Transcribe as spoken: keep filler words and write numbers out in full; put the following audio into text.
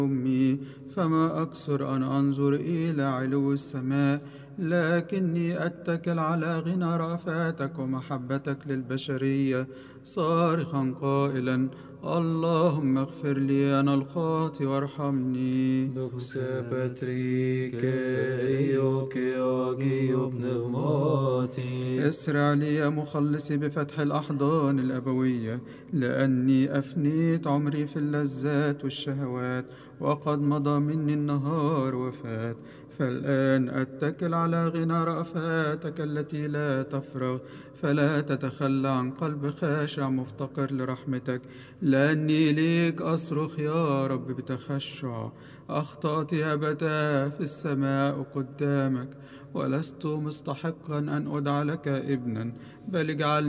أمي، فما أكثر أن أنظر إلى علو السماء، لكني أتكل على غنى رأفاتك ومحبتك للبشرية، صارخا قائلا: اللهم اغفر لي أنا الخاطئ وارحمني. Δόξα Πατρί και Υιό και Αγίου Πνεύματι. اسرع لي يا مخلصي بفتح الأحضان الأبوية، لأني أفنيت عمري في اللذات والشهوات، وقد مضى مني النهار وفات. فالآن أتكل على غنى رأفاتك التي لا تفرغ، فلا تتخلى عن قلب خاشع مفتقر لرحمتك، لأني ليك أصرخ يا رب بتخشع. أخطأت يا أبتاه في السماء قدامك، ولست مستحقا أن أدعى لك ابنا، بل اجعلني